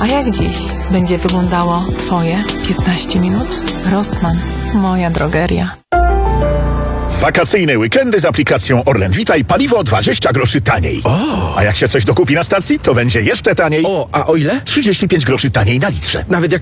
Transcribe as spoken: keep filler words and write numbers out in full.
a jak dziś będzie wyglądało Twoje piętnaście minut? Rossmann, moja drogeria. Wakacyjne weekendy z aplikacją Orlen Witaj, paliwo dwadzieścia groszy taniej. O! A jak się coś dokupi na stacji, to będzie jeszcze taniej. O, a o ile? trzydzieści pięć groszy taniej na litrze. Nawet jak